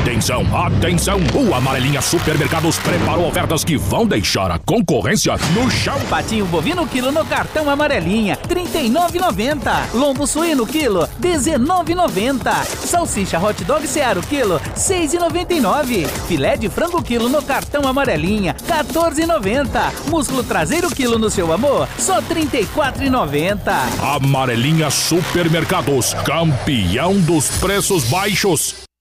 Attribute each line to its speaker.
Speaker 1: Atenção, atenção! O Amarelinha Supermercados preparou ofertas que vão deixar a concorrência no chão.
Speaker 2: Patinho bovino quilo no cartão Amarelinha, R$ 39,90. Lombo suíno quilo, R$ 19,90. Salsicha hot dog Searo quilo, R$ 6,99. Filé de frango quilo no cartão Amarelinha, R$ 14,90. Músculo traseiro quilo no seu amor, só R$ 34,90.
Speaker 1: Amarelinha Supermercados, campeão dos preços baixos.